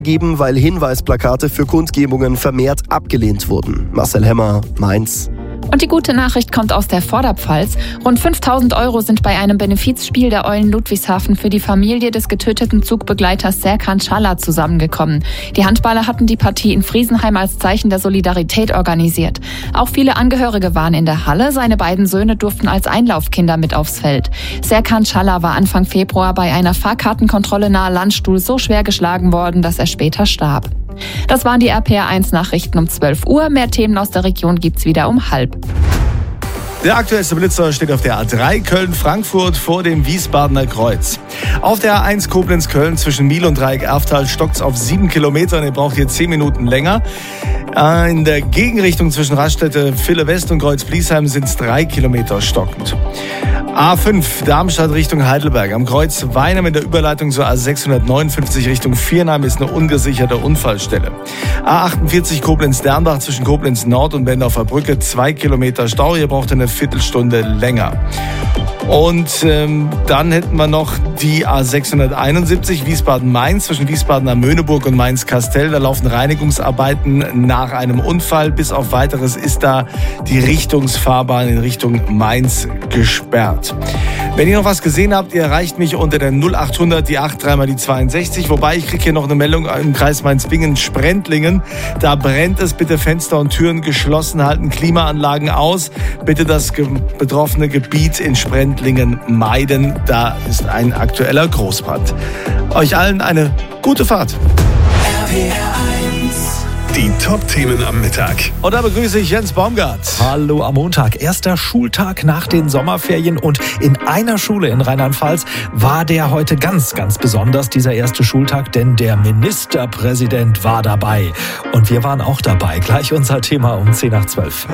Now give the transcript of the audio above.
geben, weil Hinweisplakate für Kundgebungen vermehrt abgelehnt wurden. Marcel Hemmer, Mainz. Und die gute Nachricht kommt aus der Vorderpfalz. Rund 5.000 € sind bei einem Benefizspiel der Eulen Ludwigshafen für die Familie des getöteten Zugbegleiters Serkan Çalhar zusammengekommen. Die Handballer hatten die Partie in Friesenheim als Zeichen der Solidarität organisiert. Auch viele Angehörige waren in der Halle. Seine beiden Söhne durften als Einlaufkinder mit aufs Feld. Serkan Çalhar war Anfang Februar bei einer Fahrkartenkontrolle nahe Landstuhl so schwer geschlagen worden, dass er später starb. Das waren die RPR1-Nachrichten um 12 Uhr. Mehr Themen aus der Region gibt's wieder um 12:30. Der aktuellste Blitzer steht auf der A3 Köln-Frankfurt vor dem Wiesbadener Kreuz. Auf der A1 Koblenz-Köln zwischen Miel und Dreieck-Erftal stockt's auf 7 Kilometern. Ihr braucht hier 10 Minuten länger. In der Gegenrichtung zwischen Raststätte, Ville West und Kreuz-Bliesheim sind's 3 Kilometer stockend. A5 Darmstadt Richtung Heidelberg. Am Kreuz Weinem in der Überleitung zur A659 Richtung Viernheim ist eine ungesicherte Unfallstelle. A48 Koblenz-Dernbach zwischen Koblenz Nord und Bendorfer Brücke 2 Kilometer Stau. Ihr braucht eine Viertelstunde länger. Und dann hätten wir noch die A671 Wiesbaden-Mainz zwischen Wiesbaden am Möhneburg und Mainz-Kastell. Da laufen Reinigungsarbeiten nach einem Unfall. Bis auf Weiteres ist da die Richtungsfahrbahn in Richtung Mainz gesperrt. Wenn ihr noch was gesehen habt, ihr erreicht mich unter der 0800 die 83 mal die 62. Wobei, ich kriege hier noch eine Meldung im Kreis Mainz-Bingen-Sprendlingen. Da brennt es. Bitte Fenster und Türen geschlossen halten, Klimaanlagen aus. Bitte das betroffene Gebiet in Sprendlingen meiden. Da ist ein aktueller Großbrand. Euch allen eine gute Fahrt. Die Top-Themen am Mittag. Und da begrüße ich Jens Baumgart. Hallo am Montag. Erster Schultag nach den Sommerferien und in einer Schule in Rheinland-Pfalz war der heute ganz, ganz besonders, dieser erste Schultag, denn der Ministerpräsident war dabei. Und wir waren auch dabei. Gleich unser Thema um 10 nach 12.